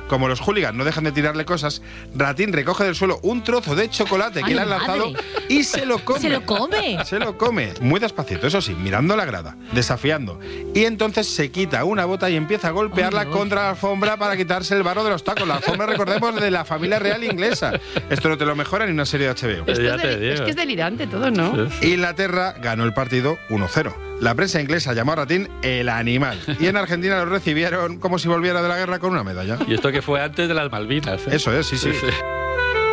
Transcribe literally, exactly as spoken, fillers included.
como los hooligans no dejan de tirarle cosas, Ratín recoge del suelo un trozo de chocolate que Ay, le han lanzado madre. y se lo come. ¿Se lo come? Se lo come, muy despacito, eso sí, mirando la grada, desafiando. Y entonces se quita una bota y empieza a golpearla Ay, ay. contra la alfombra para quitarse el barro de los tacos. La alfombra, recordemos, de la familia real inglesa. Esto no te lo mejora ni una serie de H B O. Esto Ya es, te deli- digo. es que es delirante todo, ¿no? Inglaterra ganó el partido uno cero. La prensa inglesa llamó a Ratín el animal. Y en Argentina lo recibieron como si volviera de la guerra con una medalla. Y esto que fue antes de las Malvinas. ¿eh? Eso es, sí, sí. Sí, sí.